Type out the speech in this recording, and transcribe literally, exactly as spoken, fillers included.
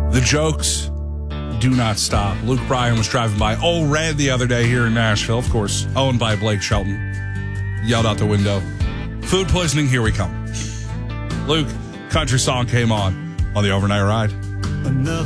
The jokes do not stop. Luke Bryan was driving by Old Red the other day here in Nashville, of course, owned by Blake Shelton. Yelled out the window, "Food poisoning, here we come." Luke, country song came on on the overnight ride. Another